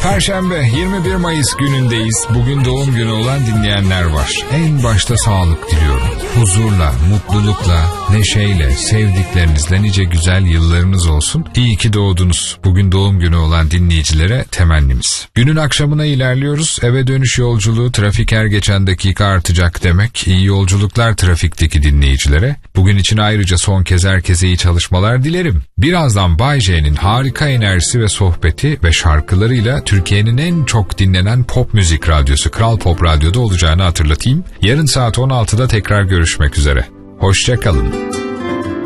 Perşembe 21 Mayıs günündeyiz. Bugün doğum günü olan dinleyenler var. En başta sağlık diliyorum. Huzurla, mutlulukla, neşeyle, sevdiklerinizle nice güzel yıllarınız olsun. İyi ki doğdunuz. Bugün doğum günü olan dinleyicilere temennimiz. Günün akşamına ilerliyoruz. Eve dönüş yolculuğu, trafik her geçen dakika artacak demek. İyi yolculuklar trafikteki dinleyicilere. Bugün için ayrıca son kez herkese iyi çalışmalar dilerim. Birazdan Bay J'nin harika enerjisi ve sohbeti ve şarkılarıyla Türkiye'nin en çok dinlenen pop müzik radyosu Kral Pop Radyo'da olacağını hatırlatayım. Yarın saat 16'da tekrar görüşmek üzere. Hoşça kalın.